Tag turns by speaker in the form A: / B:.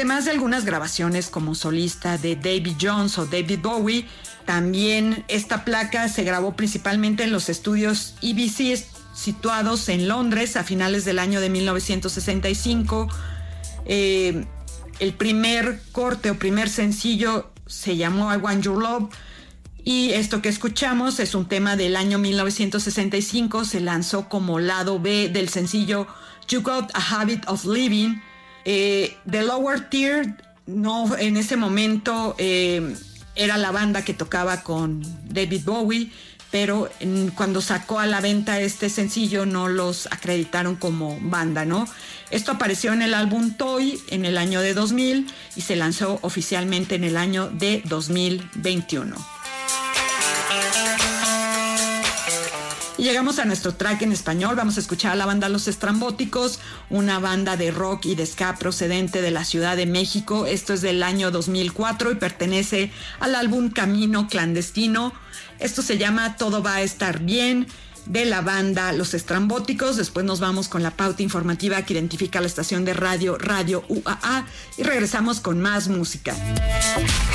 A: Además de algunas grabaciones como solista de David Jones o David Bowie, también esta placa se grabó principalmente en los estudios EBC situados en Londres a finales del año de 1965. El primer corte o primer sencillo se llamó I Want Your Love, y esto que escuchamos es un tema del año 1965, se lanzó como lado B del sencillo You Got a Habit of Living. The Lower Tier no, en ese momento era la banda que tocaba con David Bowie, pero cuando sacó a la venta este sencillo no los acreditaron como banda, ¿no? Esto apareció en el álbum Toy en el año de 2000 y se lanzó oficialmente en el año de 2021. Y llegamos a nuestro track en español. Vamos a escuchar a la banda Los Estrambóticos, una banda de rock y de ska procedente de la Ciudad de México. Esto es del año 2004 y pertenece al álbum Camino Clandestino. Esto se llama Todo va a estar bien, de la banda Los Estrambóticos. Después nos vamos con la pauta informativa que identifica la estación de Radio UAA y regresamos con más música.